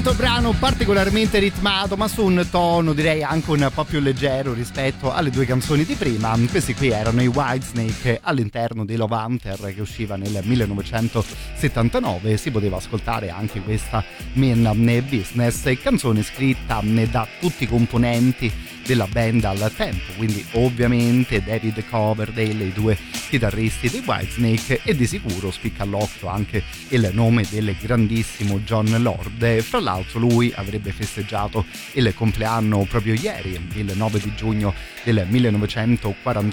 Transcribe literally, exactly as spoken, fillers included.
Altro brano particolarmente ritmato, ma su un tono direi anche un po' più leggero rispetto alle due canzoni di prima. Questi qui erano i Whitesnake all'interno di Love Hunter, che usciva nel millenovecentosettantanove. Si poteva ascoltare anche questa Men Business, canzone scritta da tutti i componenti della band al tempo, quindi ovviamente David Coverdale, i due chitarristi dei Whitesnake, e di sicuro spicca all'occhio anche il nome del grandissimo Jon Lord. Fra l'altro lui avrebbe festeggiato il compleanno proprio ieri, il nove di giugno del millenovecentoquarantotto,